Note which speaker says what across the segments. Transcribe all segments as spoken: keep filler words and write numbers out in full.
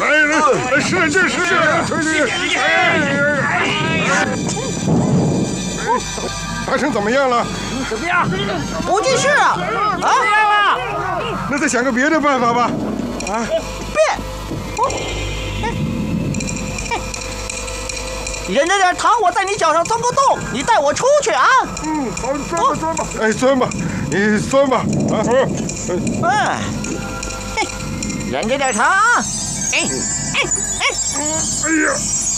Speaker 1: 来来，是这是这，达成怎么样了？
Speaker 2: 怎么样？
Speaker 3: 不济事啊！啊，
Speaker 2: 怎么样了？
Speaker 1: 那再想个别的办法吧。啊，
Speaker 3: 变！忍着点糖，我在你脚上钻个洞，你带我出去啊！
Speaker 1: 嗯，好，钻吧钻吧，哎，钻吧，你钻吧，啊，
Speaker 3: 嗯，嘿，忍着点糖啊！哎哎哎，
Speaker 1: 哎呀，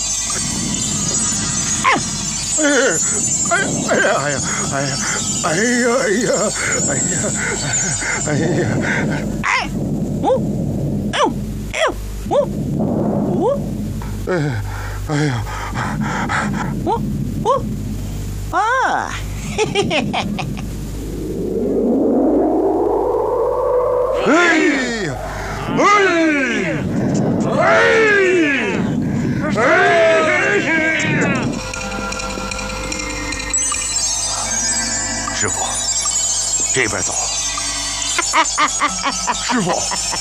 Speaker 1: 哎，哎哎呀哎呀哎呀哎呀哎呀哎呀哎呀，
Speaker 3: 哎，哦，哎呦哎呦，哦哦，
Speaker 1: 哎哎呀，
Speaker 3: 哦哦，啊，嘿嘿嘿嘿嘿。
Speaker 1: 哎呀，哎，哎，哎，
Speaker 4: 师傅，这边走。师傅，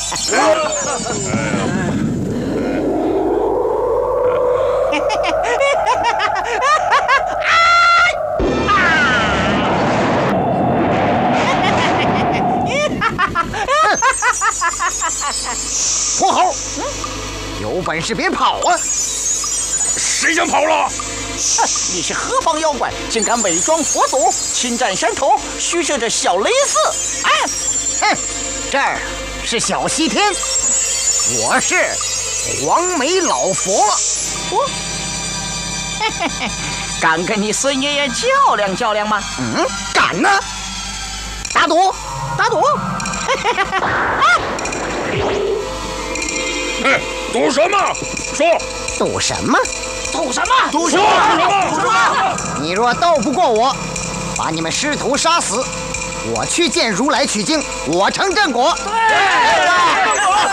Speaker 2: 泼猴，有本事别跑啊！
Speaker 4: 谁想跑了？
Speaker 3: 哼，你是何方妖怪，竟敢伪装佛祖，侵占山头，虚设着小雷寺？哎，
Speaker 2: 哼，这儿是小西天，我是黄眉老佛。
Speaker 3: 我，嘿嘿嘿，敢跟你孙爷爷较量较量吗？
Speaker 2: 嗯，敢呢！打赌，
Speaker 3: 打赌！嘿嘿嘿嘿，啊！
Speaker 4: 哎，赌什么？说，
Speaker 2: 赌什么？
Speaker 3: 赌什么？
Speaker 4: 赌什么？赌什么？
Speaker 2: 你若斗不过我，把你们师徒杀死，我去见如来取经，我成正果。
Speaker 3: 对了，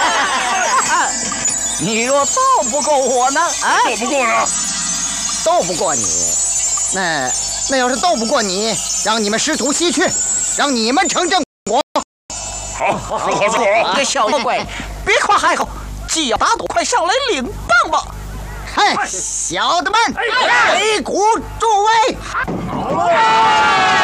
Speaker 3: 你若斗不过我呢？啊，
Speaker 4: 斗不过呢？
Speaker 2: 斗不过你，那那要是斗不过你，让你们师徒西去，让你们成正果。
Speaker 4: 好，说好说好。
Speaker 3: 你个小妖怪，别夸海口，既要打赌，快上来领棒吧！
Speaker 2: 嗨，小的们，擂鼓助威！
Speaker 4: 好。